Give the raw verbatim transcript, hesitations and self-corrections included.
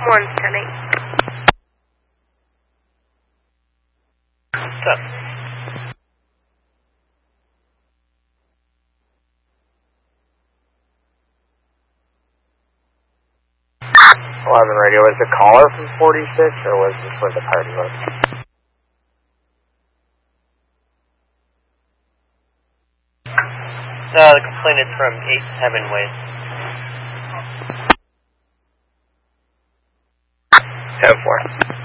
One's ten eight. What's up? eleven radio, was the caller from forty-six, or was this where the party was? No, the complaint is from eight seven West. ten four.